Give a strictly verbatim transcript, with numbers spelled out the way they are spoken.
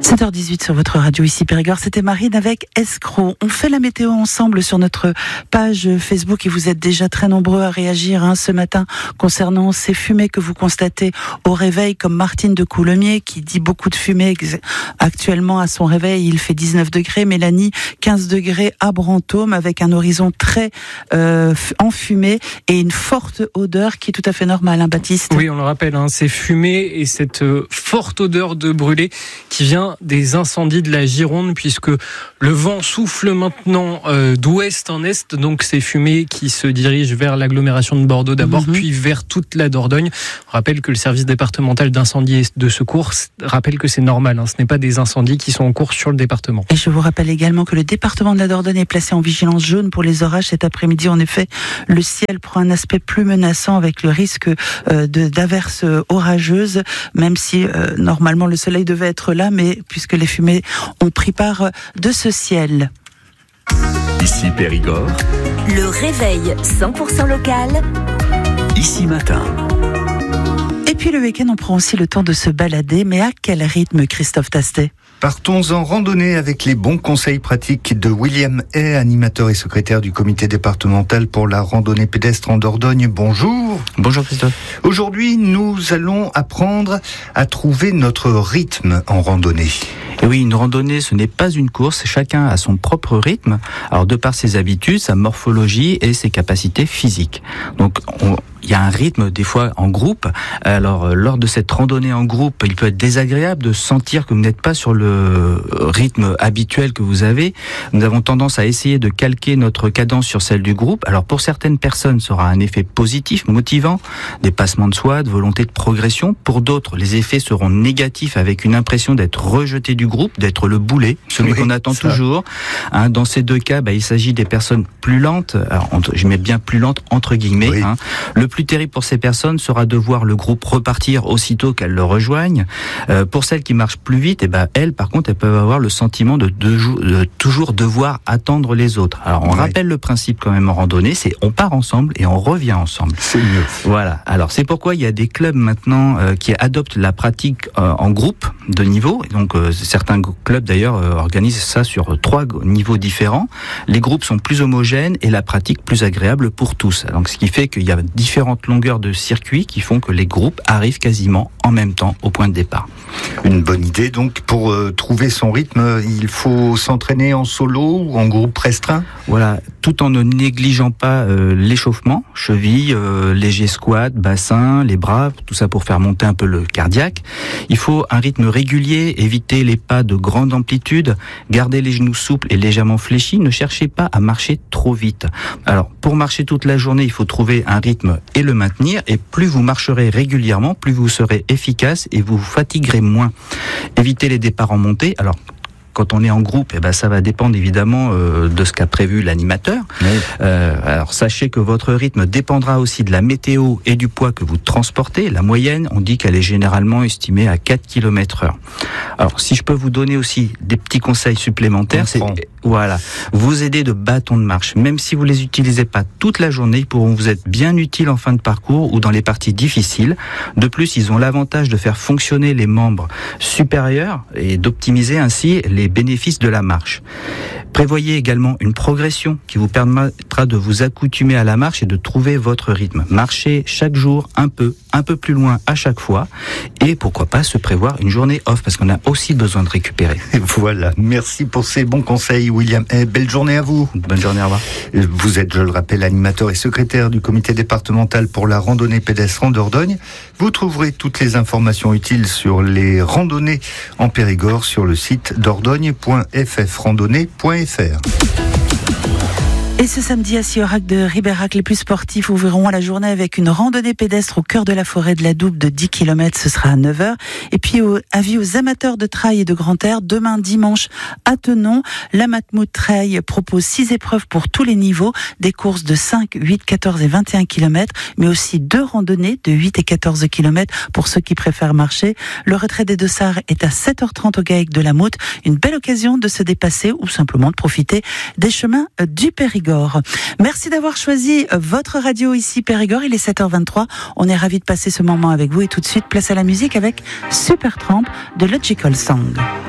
sept heures dix-huit sur votre radio ici Périgord, c'était Marine avec Escroc. On fait la météo ensemble sur notre page Facebook et vous êtes déjà très nombreux à réagir hein, ce matin concernant ces fumées que vous constatez au réveil, comme Martine de Coulommiers qui dit beaucoup de fumée actuellement à son réveil. Il fait dix-neuf degrés, Mélanie quinze degrés à Brantôme avec un horizon très euh, enfumé et une forte odeur qui est tout à fait normale, hein, Baptiste. Oui, on le rappelle, hein, ces fumées et cette euh, forte odeur de brûlé qui vient des incendies de la Gironde, puisque le vent souffle maintenant euh, d'ouest en est, donc ces fumées qui se dirigent vers l'agglomération de Bordeaux d'abord, mmh. puis vers toute la Dordogne. On rappelle que le service départemental d'incendie et de secours rappelle que c'est normal, hein, ce n'est pas des incendies qui sont en cours sur le département. Et je vous rappelle également que le département de la Dordogne est placé en vigilance jaune pour les orages cet après-midi. En effet, le ciel prend un aspect plus menaçant avec le risque euh, de, d'averses orageuses, même si euh, normalement le soleil devait être là, mais puisque les fumées ont pris part de ce ciel. Ici Périgord. Le réveil cent pour cent local. Ici matin. Et puis le week-end, on prend aussi le temps de se balader, mais à quel rythme, Christophe Tastet ? Partons en randonnée avec les bons conseils pratiques de William Hay, animateur et secrétaire du comité départemental pour la randonnée pédestre en Dordogne. Bonjour. Bonjour Christophe. Aujourd'hui, nous allons apprendre à trouver notre rythme en randonnée. Et oui, une randonnée, ce n'est pas une course. Chacun a son propre rythme. Alors, de par ses habitudes, sa morphologie et ses capacités physiques. Donc, on, il y a un rythme, des fois, en groupe. Alors, euh, lors de cette randonnée en groupe, il peut être désagréable de sentir que vous n'êtes pas sur le rythme habituel que vous avez. Nous avons tendance à essayer de calquer notre cadence sur celle du groupe. Alors, pour certaines personnes, ça aura un effet positif, motivant, dépassement de soi, de volonté de progression. Pour d'autres, les effets seront négatifs avec une impression d'être rejeté du groupe, d'être le boulet, celui oui, qu'on attend ça. toujours. Hein, dans ces deux cas, bah, il s'agit des personnes plus lentes. Alors, entre, je mets bien plus lentes entre guillemets. Oui. Hein. Le plus terrible pour ces personnes sera de voir le groupe repartir aussitôt qu'elles le rejoignent. Euh, pour celles qui marchent plus vite, et ben elles, par contre, elles peuvent avoir le sentiment de, de, de toujours devoir attendre les autres. Alors, on oui. rappelle le principe quand même en randonnée, c'est on part ensemble et on revient ensemble. C'est mieux. Voilà. Alors, c'est pourquoi il y a des clubs maintenant euh, qui adoptent la pratique euh, en groupe de niveau. Et donc, euh, certains clubs d'ailleurs euh, organisent ça sur trois niveaux différents. Les groupes sont plus homogènes et la pratique plus agréable pour tous. Donc, ce qui fait qu'il y a différentes longueurs de circuit qui font que les groupes arrivent quasiment en même temps au point de départ. Une bonne idée. Donc, pour euh, trouver son rythme, il faut s'entraîner en solo ou en groupe restreint ? Voilà, tout en ne négligeant pas euh, l'échauffement, chevilles, euh, léger squat, bassin, les bras, tout ça pour faire monter un peu le cardiaque. Il faut un rythme régulier, éviter les pas de grande amplitude, garder les genoux souples et légèrement fléchis, ne cherchez pas à marcher trop vite. Alors, pour marcher toute la journée, il faut trouver un rythme et le maintenir, et plus vous marcherez régulièrement, plus vous serez efficace et vous vous fatiguerez moins. Évitez les départs en montée. Alors, quand on est en groupe, eh ben ça va dépendre évidemment euh, de ce qu'a prévu l'animateur. Oui. Euh, alors sachez que votre rythme dépendra aussi de la météo et du poids que vous transportez. La moyenne, on dit qu'elle est généralement estimée à quatre kilomètres heure. Alors si je peux vous donner aussi des petits conseils supplémentaires, c'est voilà, vous aider de bâtons de marche. Même si vous les utilisez pas toute la journée, ils pourront vous être bien utiles en fin de parcours ou dans les parties difficiles. De plus, ils ont l'avantage de faire fonctionner les membres supérieurs et d'optimiser ainsi les bénéfices de la marche. Prévoyez également une progression qui vous permettra de vous accoutumer à la marche et de trouver votre rythme. Marchez chaque jour un peu, un peu plus loin à chaque fois, et pourquoi pas se prévoir une journée off parce qu'on a aussi besoin de récupérer. Voilà, merci pour ces bons conseils William. Et belle journée à vous. Bonne journée, au revoir. Vous êtes, je le rappelle, animateur et secrétaire du comité départemental pour la randonnée pédestre en Dordogne. Vous trouverez toutes les informations utiles sur les randonnées en Périgord sur le site dordogne point f f randonnée point f r. Et ce samedi à Siorac de Ribérac, les plus sportifs ouvriront la journée avec une randonnée pédestre au cœur de la forêt de la Double de dix kilomètres, ce sera à neuf heures. Et puis, au, avis aux amateurs de trail et de grand air, demain dimanche à Tenon, la Matmouth Trail propose six épreuves pour tous les niveaux, des courses de cinq, huit, quatorze et vingt et un kilomètres, mais aussi deux randonnées de huit et quatorze kilomètres pour ceux qui préfèrent marcher. Le retrait des Dossards est à sept heures trente au Gaec de la Moute, une belle occasion de se dépasser ou simplement de profiter des chemins du Périgord. Merci d'avoir choisi votre radio ici Périgord, il est sept heures vingt-trois, on est ravis de passer ce moment avec vous et tout de suite place à la musique avec Supertramp de Logical Song.